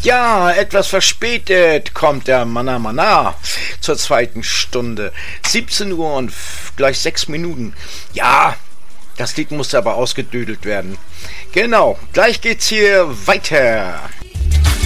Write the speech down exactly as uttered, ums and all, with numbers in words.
Ja, etwas verspätet kommt der Manna Manna zur zweiten Stunde. siebzehn Uhr und gleich sechs Minuten. Ja, das Lied musste aber ausgedödelt werden. Genau, gleich geht's hier weiter.